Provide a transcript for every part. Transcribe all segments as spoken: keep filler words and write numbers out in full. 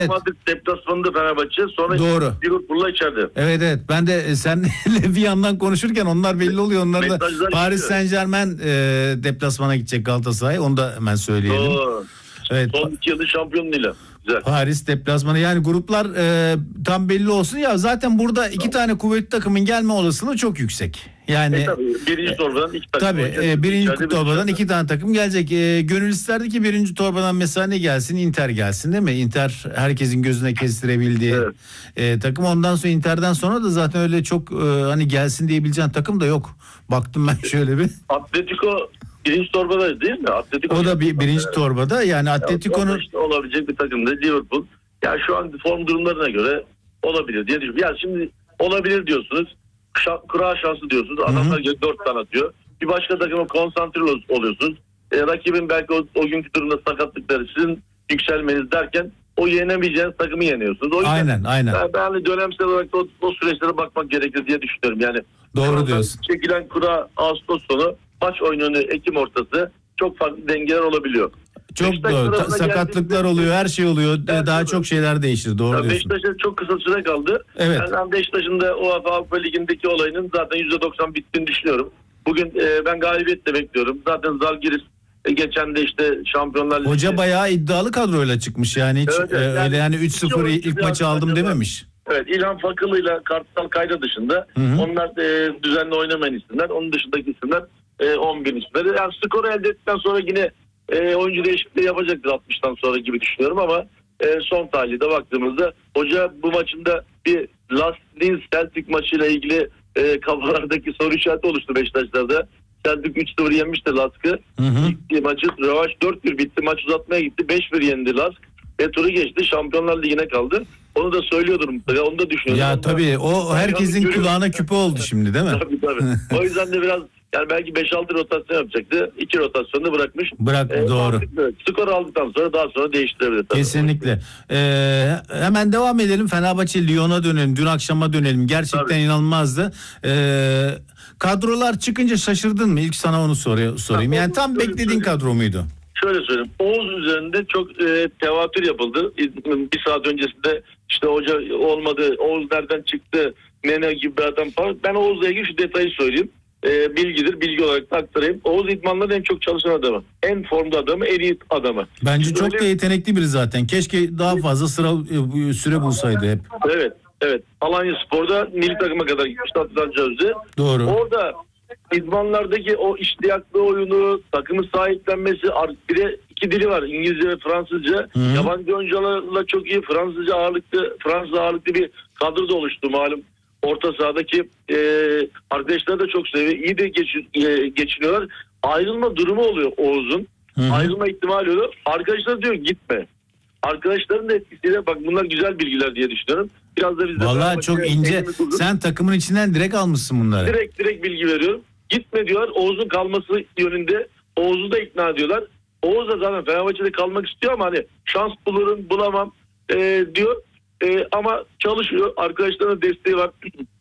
Almadık deplasmanında Fenerbahçe, sonra doğru. Liverpool'la içeride. Evet evet, ben de senle bir yandan konuşurken onlar belli oluyor. Onlar da Mesajlar Paris çıkıyor. Saint Germain e, deplasmana gidecek Galatasaray, onu da hemen söyleyelim. Doğru. Evet. Son iki yılın şampiyonluğuyla. Güzel. Paris deplasmanı, yani gruplar e, tam belli olsun ya, zaten burada iki tamam. tane kuvvetli takımın gelme olasılığı çok yüksek. Yani e, tabii, birinci torbadan iki takım. Tabii e, birinci torbadan iki tane takım gelecek. E, gönül isterdi ki birinci torbadan mesela ne gelsin? Inter gelsin, değil mi? Inter herkesin gözüne kestirebildiği evet. e, takım. Ondan sonra Inter'den sonra da zaten öyle çok e, hani gelsin diyebileceğin takım da yok. Baktım ben şöyle bir. Atletico birinci torbadaydı değil mi? Atletico o da bir birinci yani. torbada. Yani Atletico'nun işte olabilecek bir takım da Liverpool. Ya şu an form durumlarına göre olabilir diye düşünüyorum. Ya şimdi olabilir diyorsunuz. Şa- kura şansı diyorsunuz. Adamlar gelip dört tane atıyor. Bir başka takıma konsantre oluyorsunuz. E, rakibin belki o, o günkü durumda sakatlıkları, sizin yükselmeniz derken o yenemeyeceğiniz takımı yeniyorsunuz. O yüzden aynen aynen. Ben, ben dönemsel olarak da o, o süreçlere bakmak gerekir diye düşünüyorum. Yani doğru diyorsun. Çekilen kura Ağustos sonu, maç oynanıyor Ekim ortası. Çok farklı dengeler olabiliyor. Çok Beşiktaş doğru. Ta- sakatlıklar oluyor, her şey oluyor. Ben Daha doğru. çok şeyler değişir. Doğru ya diyorsun. Beşiktaş'a çok kısa süre kaldı. Evet. Ben Beşiktaş'ın da o Avrupa Ligi'ndeki olayının zaten yüzde doksan bittiğini düşünüyorum. Bugün e, ben galibiyet de bekliyorum. Zaten Zalgiris e, geçen de işte Şampiyonlar Ligi. Hoca bayağı iddialı kadroyla çıkmış yani. Hiç evet, evet. E, yani, öyle yani üç sıfır ilk maçı aldım dememiş. Evet, İlhan Fakılı'yla Kartal Kayra dışında Hı-hı. onlar e, düzenli oynamayan isimler. Onun dışındaki isimler e, on bir isimleri. Yani skoru elde ettikten sonra yine e, oyuncu değişikliği yapacaktır altmıştan sonra gibi düşünüyorum ama e, son tahlilde baktığımızda hoca bu maçında bir Last Lins Celtic maçıyla ilgili e, kafalardaki soru işareti oluştu Beşiktaşlar'da. Celtic üç sıfır yenmişti Lask'ı. İlk maçı rövanş dört bir bitti. Maç uzatmaya gitti. beş bir yendi Lask. Ve turu geçti. Şampiyonlar Ligi'ne kaldı. Onu da söylüyordum mutlaka. Onu da düşünüyorum. Ya tabii o herkesin yani, kulağına küpe oldu şimdi, değil mi? Tabii tabii. O yüzden de biraz yani belki beş altı rotasyon yapacaktı. iki rotasyonu da bırakmış. Bırak ee, doğru. Mantıklı. Skor aldıktan sonra daha sonra değiştirebilir. Tabii. Kesinlikle. Ee, hemen devam edelim. Fenerbahçe Lyon'a dönelim. Dün akşama dönelim. Gerçekten tabii. inanılmazdı. Ee, kadrolar çıkınca şaşırdın mı? İlk sana onu soruyor, sorayım. Yani tam beklediğin kadro muydu? Şöyle söyleyeyim. Oğuz üzerinde çok e, tevatür yapıldı. Bir saat öncesinde işte hoca olmadı, Oğuz nereden çıktı, Nene gibi bir adam falan. Ben Oğuz'la ilgili şu detayı söyleyeyim. E, bilgidir, bilgi olarak da aktarayım. Oğuz idmanların en çok çalışan adamı. En formda adamı, en iyi adamı. Bence Şimdi çok öyle... da yetenekli biri zaten. Keşke daha fazla sıra süre bulsaydı hep. Evet, evet. Alanya Spor'da milli takıma kadar gitmişti Atlan Cözde. Doğru. Orada idmanlardaki o iştiyaklı oyunu, takımı sahiplenmesi, bir de iki dili var, İngilizce ve Fransızca. Hı-hı. Yabancı oyuncularla çok iyi Fransızca ağırlıklı, Fransız ağırlıklı bir kadro da oluştu malum. Orta sahadaki e, arkadaşlar da çok seviyor. İyi de geç, e, geçiniyorlar. Ayrılma durumu oluyor Oğuz'un. Hı-hı. Ayrılma ihtimali oluyor. Arkadaşlar diyor gitme. Arkadaşların da etkisiyle bak bunlar güzel bilgiler diye düşünüyorum. Biraz da bizde vallahi çok ince. Sen takımın içinden direkt almışsın bunları. Direkt direkt bilgi veriyorum. Gitme diyorlar. Oğuz'un kalması yönünde. Oğuz'u da ikna ediyorlar. Oğuz da zaten Fenerbahçe'de kalmak istiyor ama hani şans bulurum bulamam e, diyor. E, ama çalışıyor. Arkadaşlarına desteği var.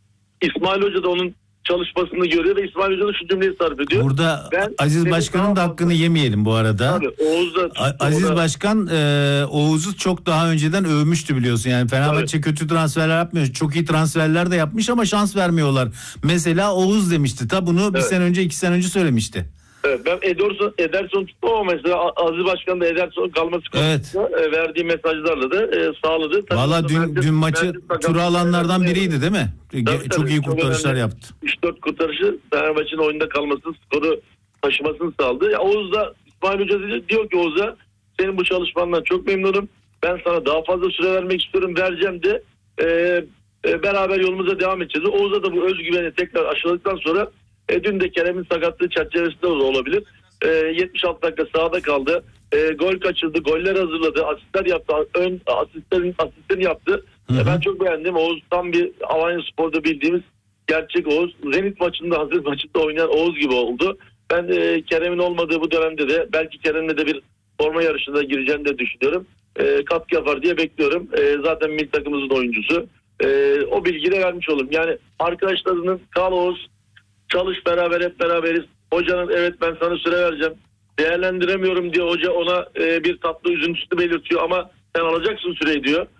İsmail Hoca da onun çalışmasını görüyor ve İsmail Hoca da şu cümleyi sarf ediyor. Burada ben, Aziz Başkan'ın da hakkını yemeyelim bu arada. Tabii, Oğuz da, Aziz orada... Başkan e, Oğuz'u çok daha önceden övmüştü biliyorsun. Yani Fenerbahçe tabii. kötü transferler yapmıyor. Çok iyi transferler de yapmış ama şans vermiyorlar. Mesela Oğuz demişti. Ta bunu evet. bir sene önce iki sene önce söylemişti. Evet, ben Ederson, Ederson tuttum ama mesela Aziz Başkan da Ederson kalması konusunda evet. verdiği mesajlarla da e, sağladı. Valla dün, Merkez, dün maçı tura alanlardan biriydi değil mi? Tabii, Çok tabii, iyi kurtarışlar yaptı. üç dört kurtarışı Fenerbahçe'nin oyunda kalmasını, skoru taşımasını sağladı. Ya Oğuz da, İsmail Hoca diyor ki Oğuz'a senin bu çalışmandan çok memnunum. Ben sana daha fazla süre vermek istiyorum, vereceğim de e, e, beraber yolumuza devam edeceğiz. Oğuz'a da bu özgüveni tekrar aşıladıktan sonra E, dün de Kerem'in sakatlığı çerçevesinde de olabilir. E, yetmiş altı dakika sahada kaldı. E, gol kaçırdı, goller hazırladı, asistler yaptı, ön asistlerin asistini yaptı. E, ben çok beğendim. Oğuz tam bir Alanya Spor'da bildiğimiz gerçek Oğuz. Zenit maçında, hazır maçında oynayan Oğuz gibi oldu. Ben e, Kerem'in olmadığı bu dönemde de belki Kerem'le de bir forma yarışına gireceğini de düşünüyorum. E, katkı yapar diye bekliyorum. E, zaten milli takımımızın oyuncusu. E, o bilgiyi de vermiş olalım. Yani arkadaşlarının kal Oğuz, çalış beraber, hep beraberiz. Hocanın evet ben sana süre vereceğim, değerlendiremiyorum diye hoca ona e, bir tatlı üzüntüsü belirtiyor ama Sen alacaksın süreyi diyor.